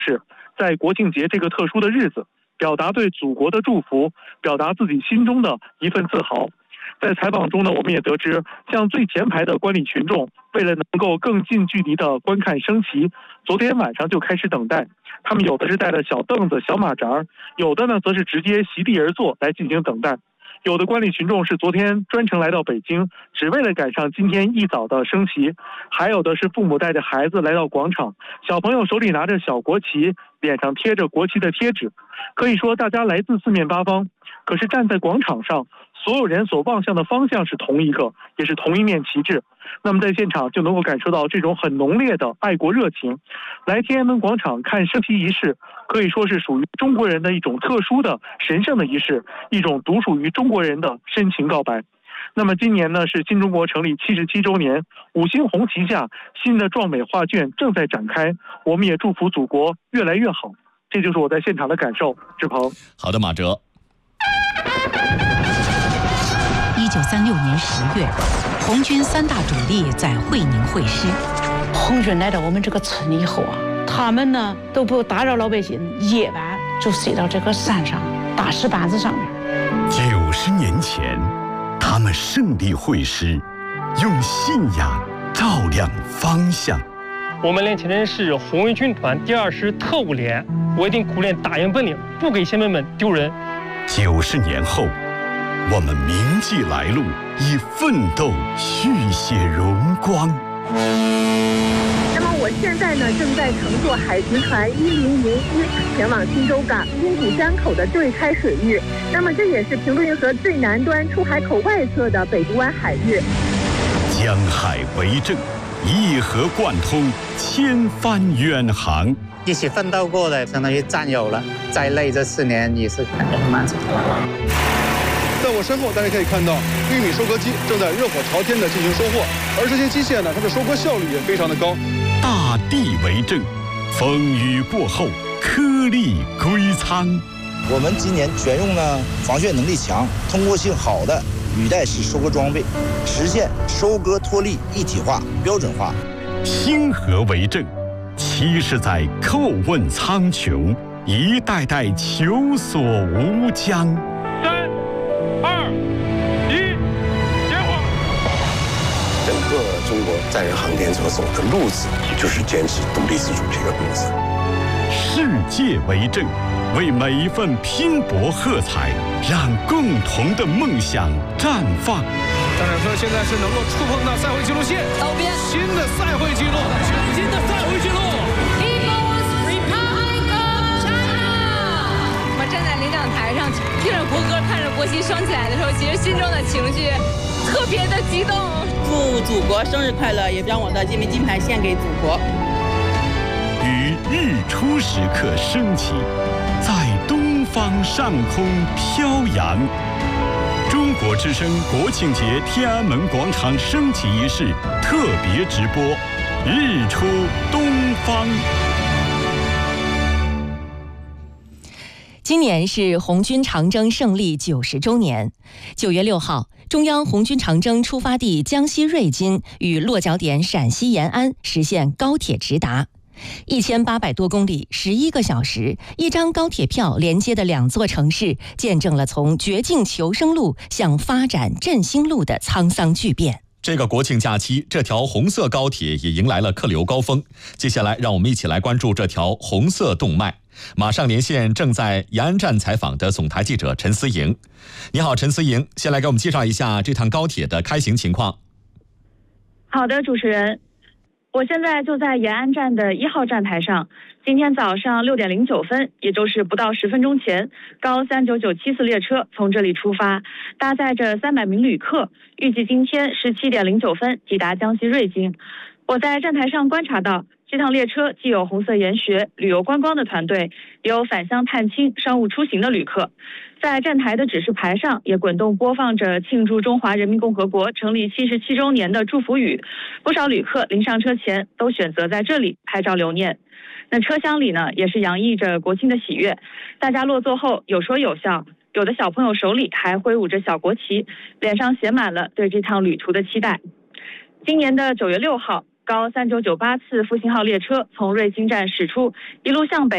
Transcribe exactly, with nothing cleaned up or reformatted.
是在国庆节这个特殊的日子，表达对祖国的祝福，表达自己心中的一份自豪。在采访中呢，我们也得知，像最前排的观礼群众，为了能够更近距离的观看升旗，昨天晚上就开始等待。他们有的是带着小凳子、小马扎，有的呢则是直接席地而坐来进行等待。有的观礼群众是昨天专程来到北京，只为了赶上今天一早的升旗；还有的是父母带着孩子来到广场，小朋友手里拿着小国旗，脸上贴着国旗的贴纸。可以说，大家来自四面八方，可是站在广场上，所有人所望向的方向是同一个，也是同一面旗帜。那么在现场就能够感受到这种很浓烈的爱国热情。来天安门广场看升旗仪式，可以说是属于中国人的一种特殊的神圣的仪式，一种独属于中国人的深情告白。那么今年呢是新中国成立七十七周年，五星红旗下新的壮美画卷正在展开，我们也祝福祖国越来越好。这就是我在现场的感受。志鹏， 好的，马哲。 一九三六年十月，红军三大主力在会宁会师。 红军来到我们这个村以后啊，他们呢都不打扰老百姓，夜晚就睡到这个山上大石板子上面。 九十年前，他们胜利会师，用信仰照亮方向。 我们年轻人是红卫军团第二师特务连，我一定苦练打赢本领，不给先辈们丢人。 九十年后，我们铭记来路，以奋斗续写荣光。 那么我现在呢，正在乘坐海巡船一零零一前往新洲港鹰谷山口的对开水域。那么这也是平度运河最南端出海口外侧的北部湾海域。 江海为证，义河贯通，千帆远航。 一起奋斗过的，相当于战友了。再累这四年也是感觉很满足。 在我身后，大家可以看到玉米收割机正在热火朝天的进行收获，而这些机械呢，它的收割效率也非常的高。 大地为证，风雨过后，颗粒归仓。 我们今年选用了防眩能力强、通过性好的履带式收割装备，实现收割脱粒一体化、标准化。 星河为证，其实在叩问苍穹，一代代求索无疆。 三二一，点火！ 整个中国载人航天所走的路子，就是坚持独立自主这个路子。 世界为证，为每一份拼搏喝彩，让共同的梦想绽放。 战场车现在是能够触碰到赛会纪录线，到边新的赛会纪录，新的赛会纪录。 我站在领奖台上，听着国歌，看着国旗升起来的时候，其实心中的情绪特别的激动。 祝祖国生日快乐，也将我的金金牌献给祖国。 于日出时刻升起，在东方上空飘扬。中国之声国庆节天安门广场升旗仪式特别直播，日出东方。 今年是红军长征胜利九十周年。九月六号，中央红军长征出发地江西瑞金与落脚点陕西延安实现高铁直达。一千八百多公里，十一个小时，一张高铁票连接的两座城市，见证了从绝境求生路向发展振兴路的沧桑巨变。 这个国庆假期，这条红色高铁也迎来了客流高峰。接下来，让我们一起来关注这条红色动脉。马上连线正在延安站采访的总台记者陈思莹。你好，陈思莹，先来给我们介绍一下这趟高铁的开行情况。 好的，主持人，我现在就在延安站的一号站台上。今天早上六点零九分，也就是不到十分钟前，高三九九七次列车从这里出发，搭载着三百名旅客，预计今天十七点零九分抵达江西瑞金。我在站台上观察到，这趟列车既有红色研学、旅游观光的团队，也有返乡探亲、商务出行的旅客。在站台的指示牌上也滚动播放着庆祝中华人民共和国成立七十七周年的祝福语，不少旅客临上车前都选择在这里拍照留念。那车厢里呢，也是洋溢着国庆的喜悦，大家落座后有说有笑，有的小朋友手里还挥舞着小国旗，脸上写满了对这趟旅途的期待。今年的九月六号，高三九九八次复兴号列车从瑞金站驶出，一路向北